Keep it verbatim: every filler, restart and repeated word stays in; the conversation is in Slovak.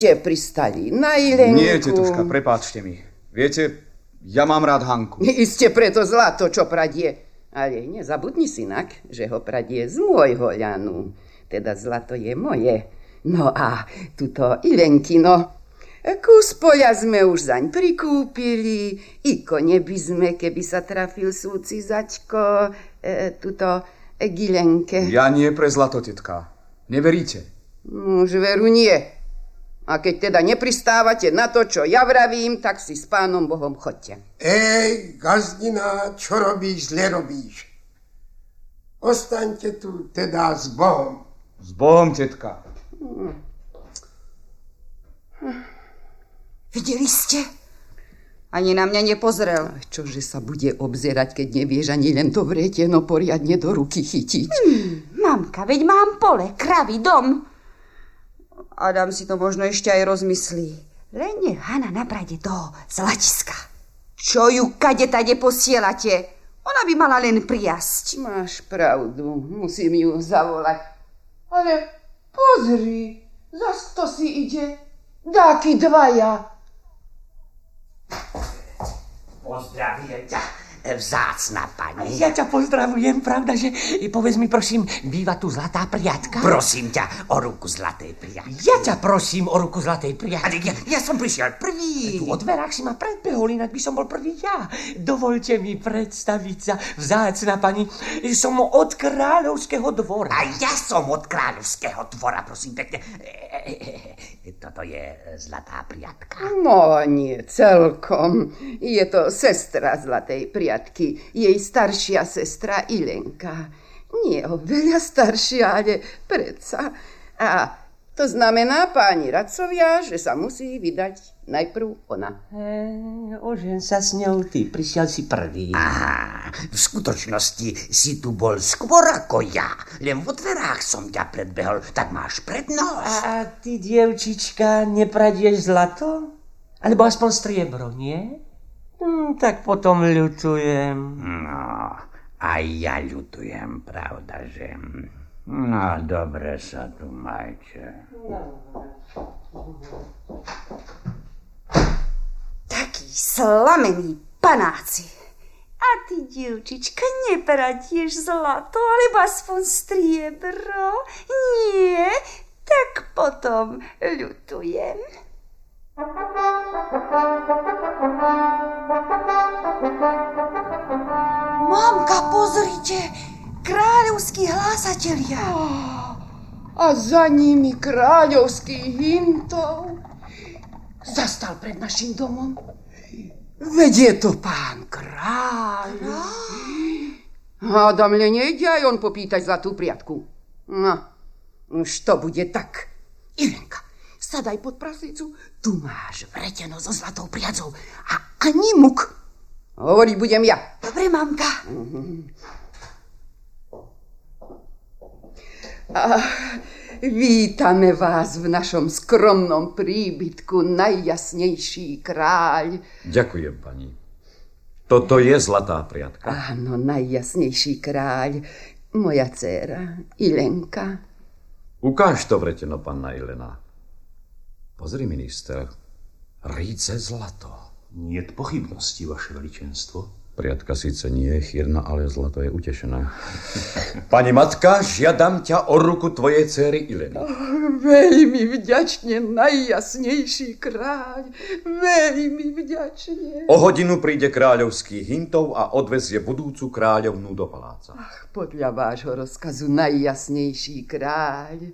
Ste pristali na Ilenku. Nie, tetuška, prepáčte mi. Viete, ja mám rád Hanku. Iste preto zlato, čo pradie. Ale nezabudni, synak, že ho pradie z môjho ľanu. Teda zlato je moje. No a tuto Ilenkino. Kus poľa sme už zaň prikúpili. I kone by sme, keby sa trafil súci zaťko, e, tuto e, Gilenke. Ja nie pre zlato, tetka. Neveríte? Už veru nie. A keď teda nepristávate na to, čo ja vravím, tak si s pánom Bohom chodte. Ej, gazdina, čo robíš, zle robíš. Ostaňte tu teda s Bohom. S Bohom, tetka. Hmm. Videli ste? Ani na mňa nepozrel. A čože sa bude obzerať, keď nevieš ani len to vrieteno poriadne do ruky chytiť? Hmm, mamka, veď mám pole, kravy, dom. Adam si to možno ešte aj rozmyslí. Len nech Hana naprade do zlatiska. Čo ju kade tade posielate? Ona by mala len prijasť. Máš pravdu, musím ju zavolať. Ale pozri, zas to si ide. Dáky dvaja. Pozdravujem ťa, vzácna pani. Ja ťa pozdravujem, pravda, že povedz mi, prosím, býva tu zlatá priatka? Prosím ťa o ruku zlatej priatky. Ja ťa prosím o ruku zlatej priatky. Ja, ja som prišiel prvý. Tu o dverách si ma predbehol, inak by som bol prvý ja. Dovolte mi predstaviť sa, vzácna pani. Som od kráľovského dvora. A ja som od kráľovského dvora, prosím pekne. Toto je zlatá priatka. No nie celkom. Je to sestra zlatej priatky. Jej staršia sestra Ilenka. Nie oveľa staršia, ale predsa. A to znamená, páni radcovia, že sa musí vydať najprv ona. E, ožen sa s ňou, ty prišiel si prvý. Aha, v skutočnosti si tu bol skôr ako ja. Len vo dverách som ťa predbehol, tak máš prednosť. A, a ty, dievčička, nepradieš zlato? Alebo aspoň striebro, nie? Hm, tak potom ľutujem. No, aj ja ľutujem, pravda, že... No, dobre sa tu majte. Takí slamení panáci. A ty, dievčička, nepradieš zlato, alebo aspoň striebro? Nie, tak potom ľutujem. Mamka, pozrite, kráľovskí hlásatelia. Oh, a za nimi kráľovský hymtov. Zastal pred našim domom. Veď je to pán kráľ. Hádam, le nejde aj on popýtať zlatú priatku. No, už to bude tak. Ilenka, sadaj pod praslicu. Tu máš vreteno so zlatou priacou. A ani muk. Hovoriť budem ja. Dobre, mamka. A vítame vás v našom skromnom príbytku, najjasnejší kráľ. Ďakujem, pani. Toto je zlatá priatka. Áno, najjasnejší kráľ. Moja dcéra, Ilenka. Ukáž to vreteno, panna Ilena. Pozri, minister, ríce zlato. Niet pochybnosti, vaše veličenstvo. Priatka síce nie je chýrna, ale zlato je utešené. Pani matka, žiadam ťa o ruku tvojej céry Ileny. Oh, veľmi vďačne, najjasnejší kráľ. Veľmi vďačne. O hodinu príde kráľovský hintov a odvezie budúcu kráľovnú do paláca. Ach, podľa vášho rozkazu najjasnejší kráľ.